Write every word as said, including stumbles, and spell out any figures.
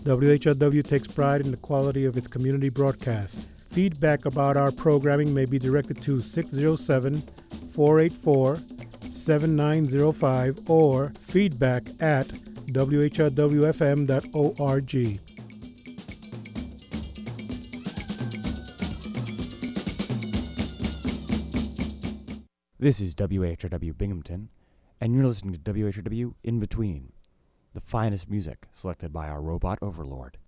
W H L W takes pride in the quality of its community broadcast. Feedback about our programming may be directed to six oh seven, four eight four, seven nine oh five or feedback at w h l w f m dot org. This is W H R W Binghamton, and you're listening to W H R W In Between, the finest music selected by our robot overlord.